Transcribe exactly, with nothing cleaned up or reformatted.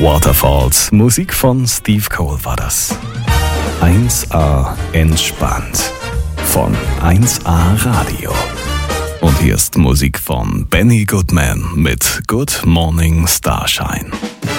Waterfalls, Musik von Steve Cole war das. eins A entspannt von eins A Radio. Und hier ist Musik von Benny Goodman mit Good Morning Starshine.